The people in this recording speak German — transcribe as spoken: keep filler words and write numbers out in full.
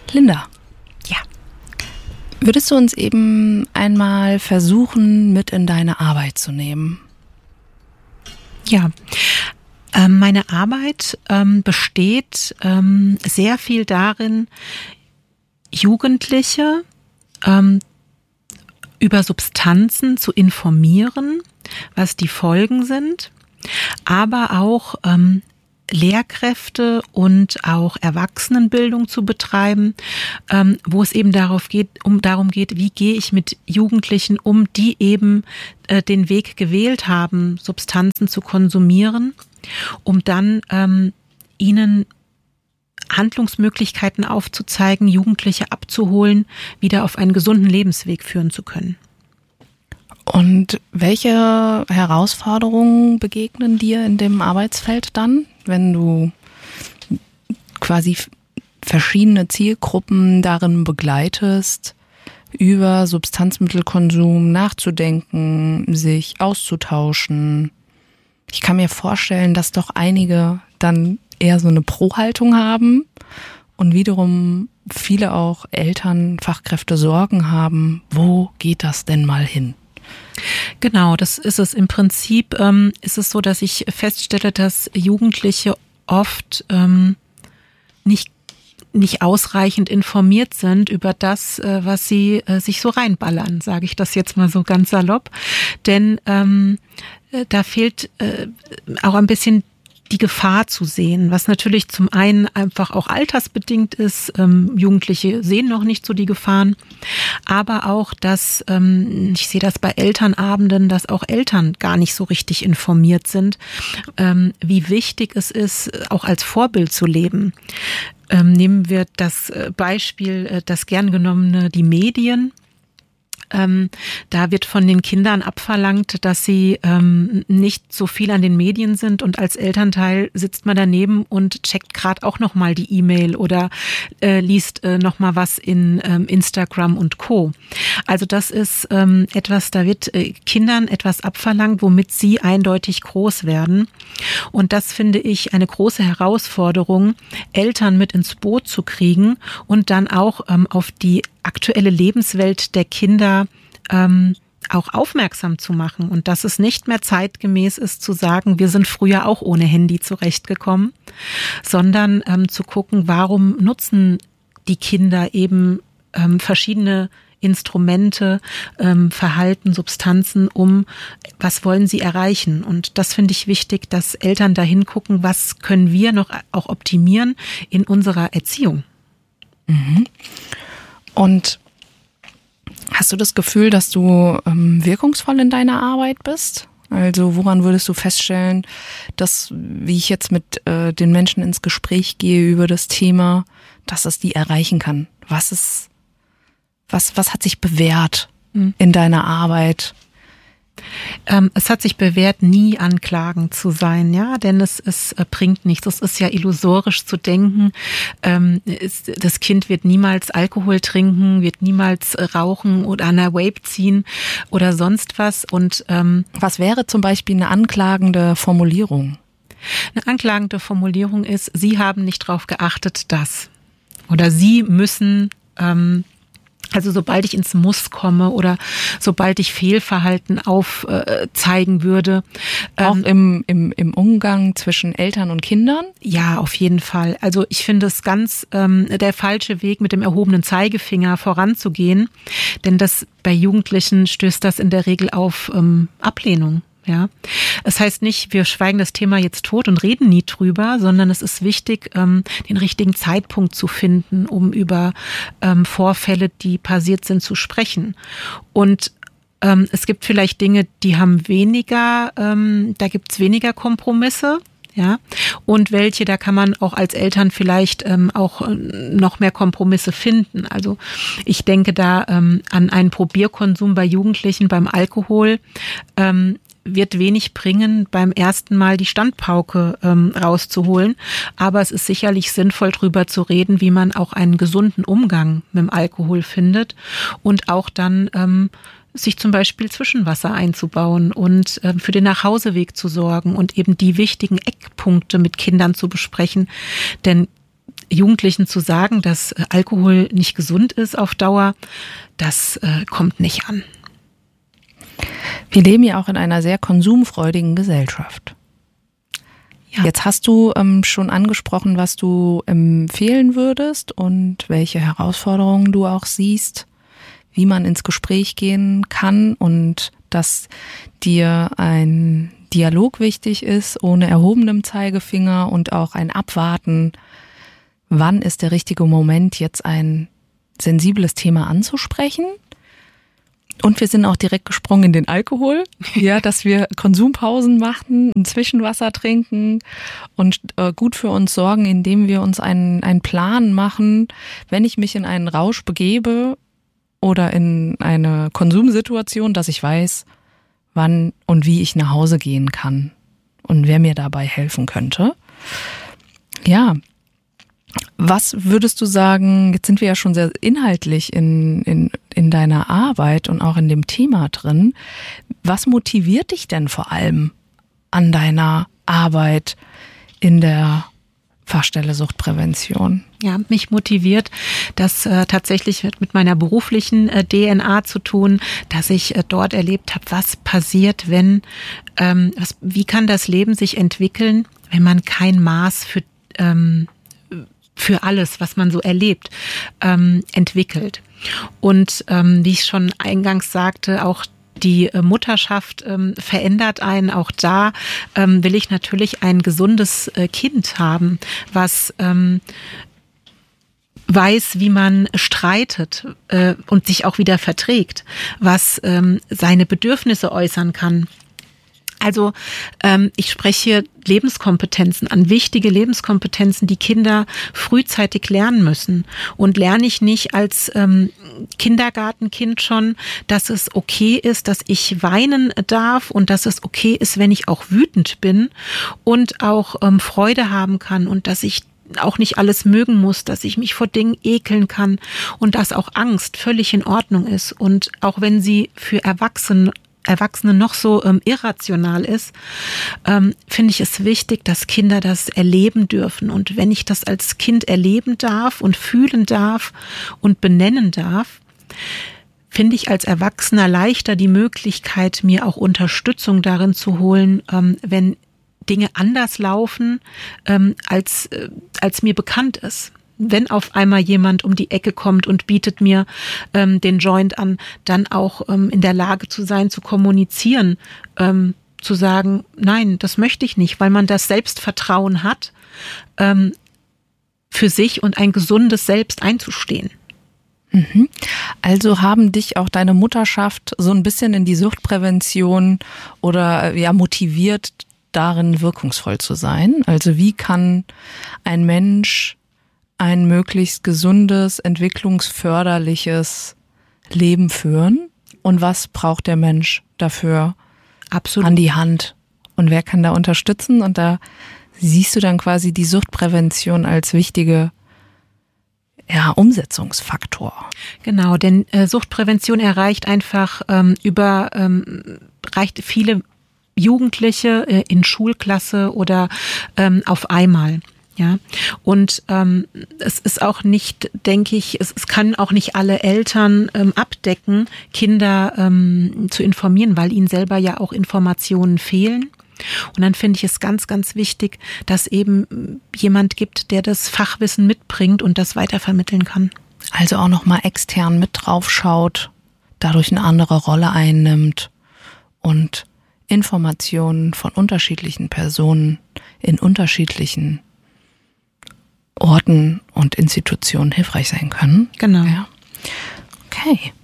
Linda. Ja. Würdest du uns eben einmal versuchen, mit in deine Arbeit zu nehmen? Ja. Ähm, meine Arbeit ähm, besteht ähm, sehr viel darin, Jugendliche ähm, über Substanzen zu informieren, was die Folgen sind, aber auch ähm, Lehrkräfte und auch Erwachsenenbildung zu betreiben, ähm, wo es eben darauf geht, um darum geht, wie gehe ich mit Jugendlichen um, die eben äh, den Weg gewählt haben, Substanzen zu konsumieren, um dann ähm, ihnen Handlungsmöglichkeiten aufzuzeigen, Jugendliche abzuholen, wieder auf einen gesunden Lebensweg führen zu können. Und welche Herausforderungen begegnen dir in dem Arbeitsfeld dann, wenn du quasi verschiedene Zielgruppen darin begleitest, über Substanzmittelkonsum nachzudenken, sich auszutauschen? Ich kann mir vorstellen, dass doch einige dann eher so eine Pro-Haltung haben und wiederum viele auch Eltern, Fachkräfte Sorgen haben, wo geht das denn mal hin? Genau, das ist es. Im Prinzip ähm, ist es so, dass ich feststelle, dass Jugendliche oft ähm, nicht nicht ausreichend informiert sind über das, äh, was sie äh, sich so reinballern, sage ich das jetzt mal so ganz salopp. Denn ähm, äh, da fehlt äh, auch ein bisschen die Gefahr zu sehen, was natürlich zum einen einfach auch altersbedingt ist. Ähm, Jugendliche sehen noch nicht so die Gefahren, aber auch, dass, ähm, ich sehe das bei Elternabenden, dass auch Eltern gar nicht so richtig informiert sind, ähm, wie wichtig es ist, auch als Vorbild zu leben. Ähm, nehmen wir das Beispiel, äh, das gern genommene, die Medien. Ähm, da wird von den Kindern abverlangt, dass sie ähm, nicht so viel an den Medien sind, und als Elternteil sitzt man daneben und checkt gerade auch nochmal die E-Mail oder äh, liest äh, nochmal was in ähm, Instagram und Co. Also das ist ähm, etwas, da wird äh, Kindern etwas abverlangt, womit sie eindeutig groß werden, und das finde ich eine große Herausforderung, Eltern mit ins Boot zu kriegen und dann auch ähm, auf die aktuelle Lebenswelt der Kinder ähm, auch aufmerksam zu machen, und dass es nicht mehr zeitgemäß ist zu sagen, wir sind früher auch ohne Handy zurechtgekommen, sondern ähm, zu gucken, warum nutzen die Kinder eben ähm, verschiedene Instrumente, ähm, Verhalten, Substanzen, um was wollen sie erreichen. Und das finde ich wichtig, dass Eltern da hingucken, was können wir noch auch optimieren in unserer Erziehung. Mhm. Und hast du das Gefühl, dass du ähm, wirkungsvoll in deiner Arbeit bist? Also woran würdest du feststellen, dass, wie ich jetzt mit äh, den Menschen ins Gespräch gehe über das Thema, dass es die erreichen kann? Was ist, was, was hat sich bewährt mhm. in deiner Arbeit? Ähm, es hat sich bewährt, nie anklagend zu sein, ja, denn es, es äh, bringt nichts. Es ist ja illusorisch zu denken, ähm, ist, das Kind wird niemals Alkohol trinken, wird niemals äh, rauchen oder an der Vape ziehen oder sonst was. Und ähm, was wäre zum Beispiel eine anklagende Formulierung? Eine anklagende Formulierung ist, Sie haben nicht drauf geachtet, dass, oder Sie müssen ähm, Also sobald ich ins Muss komme oder sobald ich Fehlverhalten aufzeigen äh, würde. Auch ähm, im, im, im Umgang zwischen Eltern und Kindern? Ja, auf jeden Fall. Also ich finde es ganz ähm, der falsche Weg, mit dem erhobenen Zeigefinger voranzugehen. Denn das bei Jugendlichen stößt das in der Regel auf ähm, Ablehnung. Ja, es heißt nicht, wir schweigen das Thema jetzt tot und reden nie drüber, sondern es ist wichtig, ähm, den richtigen Zeitpunkt zu finden, um über ähm, Vorfälle, die passiert sind, zu sprechen. Und ähm, es gibt vielleicht Dinge, die haben weniger, ähm, da gibt es weniger Kompromisse. Ja, und welche, da kann man auch als Eltern vielleicht ähm, auch noch mehr Kompromisse finden. Also ich denke da ähm, an einen Probierkonsum bei Jugendlichen beim Alkohol. Ähm, wird wenig bringen, beim ersten Mal die Standpauke ähm, rauszuholen. Aber es ist sicherlich sinnvoll, drüber zu reden, wie man auch einen gesunden Umgang mit dem Alkohol findet und auch dann ähm, sich zum Beispiel Zwischenwasser einzubauen und äh, für den Nachhauseweg zu sorgen und eben die wichtigen Eckpunkte mit Kindern zu besprechen. Denn Jugendlichen zu sagen, dass äh, Alkohol nicht gesund ist auf Dauer, das äh, kommt nicht an. Wir leben ja auch in einer sehr konsumfreudigen Gesellschaft. Ja. Jetzt hast du ähm, schon angesprochen, was du empfehlen würdest und welche Herausforderungen du auch siehst, wie man ins Gespräch gehen kann und dass dir ein Dialog wichtig ist, ohne erhobenem Zeigefinger und auch ein Abwarten. Wann ist der richtige Moment, jetzt ein sensibles Thema anzusprechen? Und wir sind auch direkt gesprungen in den Alkohol, ja, dass wir Konsumpausen machen, ein Zwischenwasser trinken und äh, gut für uns sorgen, indem wir uns einen, einen Plan machen, wenn ich mich in einen Rausch begebe oder in eine Konsumsituation, dass ich weiß, wann und wie ich nach Hause gehen kann und wer mir dabei helfen könnte. Ja. Was würdest du sagen, jetzt sind wir ja schon sehr inhaltlich in, in, in deiner Arbeit und auch in dem Thema drin. Was motiviert dich denn vor allem an deiner Arbeit in der Fachstelle Suchtprävention? Ja, mich motiviert, das äh, tatsächlich mit meiner beruflichen äh, D N A zu tun, dass ich äh, dort erlebt habe, was passiert, wenn, ähm, was, wie kann das Leben sich entwickeln, wenn man kein Maß für ähm, für alles, was man so erlebt, ähm, entwickelt. Und ähm, wie ich schon eingangs sagte, auch die äh, Mutterschaft ähm, verändert einen. Auch da ähm, will ich natürlich ein gesundes äh, Kind haben, was ähm, weiß, wie man streitet äh, und sich auch wieder verträgt, was ähm, seine Bedürfnisse äußern kann. Also ähm, ich spreche Lebenskompetenzen an, wichtige Lebenskompetenzen, die Kinder frühzeitig lernen müssen. Und lerne ich nicht als ähm, Kindergartenkind schon, dass es okay ist, dass ich weinen darf und dass es okay ist, wenn ich auch wütend bin und auch ähm, Freude haben kann und dass ich auch nicht alles mögen muss, dass ich mich vor Dingen ekeln kann und dass auch Angst völlig in Ordnung ist. Und auch wenn sie für Erwachsene Erwachsene noch so ähm, irrational ist, ähm, finde ich es wichtig, dass Kinder das erleben dürfen. Und wenn ich das als Kind erleben darf und fühlen darf und benennen darf, finde ich als Erwachsener leichter die Möglichkeit, mir auch Unterstützung darin zu holen, ähm, wenn Dinge anders laufen, ähm, als, äh, als mir bekannt ist. Wenn auf einmal jemand um die Ecke kommt und bietet mir ähm, den Joint an, dann auch ähm, in der Lage zu sein, zu kommunizieren, ähm, zu sagen, nein, das möchte ich nicht, weil man das Selbstvertrauen hat, ähm, für sich und ein gesundes Selbst einzustehen. Mhm. Also haben dich auch deine Mutterschaft so ein bisschen in die Suchtprävention oder ja motiviert, darin wirkungsvoll zu sein? Also wie kann ein Mensch ein möglichst gesundes, entwicklungsförderliches Leben führen? Und was braucht der Mensch dafür Absolut. An die Hand? Und wer kann da unterstützen? Und da siehst du dann quasi die Suchtprävention als wichtige ja, Umsetzungsfaktor. Genau, denn äh, Suchtprävention erreicht einfach ähm, über, ähm, reicht viele Jugendliche äh, in Schulklasse oder ähm, auf einmal. Ja, und ähm, es ist auch nicht, denke ich, es, es kann auch nicht alle Eltern ähm, abdecken, Kinder ähm, zu informieren, weil ihnen selber ja auch Informationen fehlen. Und dann finde ich es ganz, ganz wichtig, dass eben jemand gibt, der das Fachwissen mitbringt und das weitervermitteln kann. Also auch nochmal extern mit draufschaut, dadurch eine andere Rolle einnimmt und Informationen von unterschiedlichen Personen in unterschiedlichen Orten und Institutionen hilfreich sein können. Genau. Ja. Okay.